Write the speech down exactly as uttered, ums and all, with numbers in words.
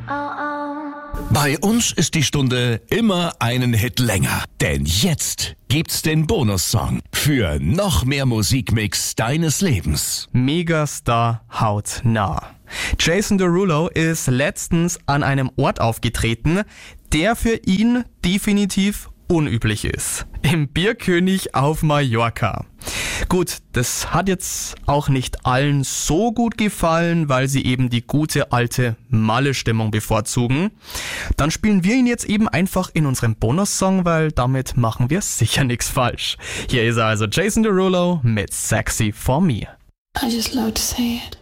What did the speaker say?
Bei uns ist die Stunde immer einen Hit länger. Denn jetzt gibt's den Bonussong für noch mehr Musikmix deines Lebens. Megastar hautnah. Jason Derulo ist letztens an einem Ort aufgetreten, der für ihn definitiv unüblich ist. Im Bierkönig auf Mallorca. Gut, das hat jetzt auch nicht allen so gut gefallen, weil sie eben die gute alte Malle-Stimmung bevorzugen. Dann spielen wir ihn jetzt eben einfach in unserem Bonussong, weil damit machen wir sicher nichts falsch. Hier ist er also, Jason Derulo mit Sexy for Me. I just love to say it.